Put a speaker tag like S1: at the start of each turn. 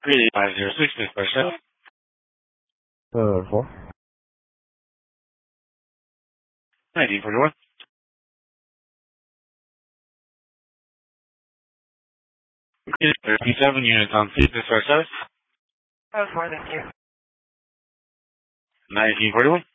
S1: Greedy 506, dispatch staff.
S2: 4.
S1: 1941. 37 units on seat, dispatch status.
S3: 4, thank you.
S1: 1941.